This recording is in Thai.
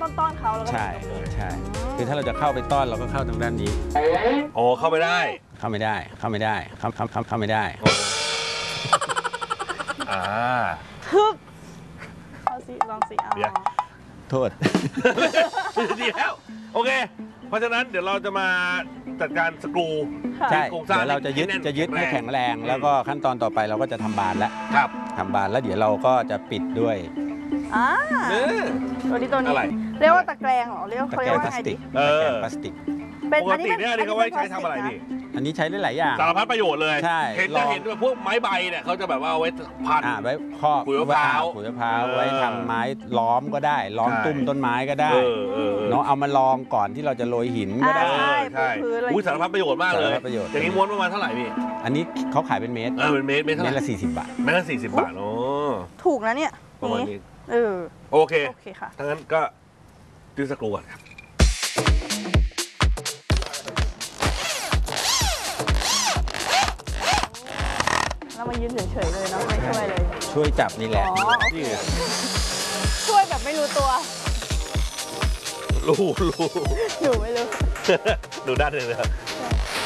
ต้อนเขาแล้วก็ใช่ใช่คือถ้าเราจะเข้าไปต้อนเราก็เข้าทางด้านนี้โอ้เข้าไปได้เข้าไม่ได้เข้าไม่ได้เข้าไม่ได้ฮึบเอาสิลองสิเอาเดี๋ยวโทษดีแล้วโอเค เพราะฉะนั้นเดี๋ยวเราจะมาจัดการสกรูใช่โครงสร้างเดี๋ยวเราจะยึด ให้แข็งแรง แล้วก็ขั้นตอนต่อไปเราก็จะทำบานแล้วครับทำบานแล้วเดี๋ยวเราก็จะปิดด้วยตัวนี้อะไรเรียกว่าตะแกรงเหรอเรียกตะเขาแกเรียรกงว่าพลาไงสติดิกตะแกรงพลาสติกปกติเนี่ยนี่เขาไว้ใช้ทำอะไรพี่อันนี้ใช้ได้หลายอย่างสารพัดประโยชน์เลยใช่เห็นแบบพวกไม้ใบเนี่ยเขาจะแบบว่าเอาไว้พันไว้ครอบขุยมะพร้าวขุยมะพร้าวไว้ทำไม้ล้อมก็ได้ ล้อมใช่ตุ้มต้นไม้ก็ได้ เนาะเอามาลองก่อนที่เราจะโรยหินก็ได้ใช่ใช่พื้นอะไรอุ้ยสารพัดประโยชน์มากเลยสารพัดประโยชน์อย่างนี้ม้วนประมาณเท่าไหร่พี่อันนี้เขาขายเป็นเมตรเป็นเมตรเท่าเมไหตรร่ละ40 บาทเมตรละ40 บาทโอ้ถูกนะเนี่ยประมาณนี้ โอเคโอเคค่ะถ้างั้นก็ดื้อสกรูก่อนครับเรามายืนเฉยๆเลยเนาะไม่ช่วยเลยช่วยจับนี่แหละอ๋อโอเคนี่ไงช่วยแบบไม่รู้ตัวรู้หนูไม่รู้ดูด้านหนึ่งเลยครับ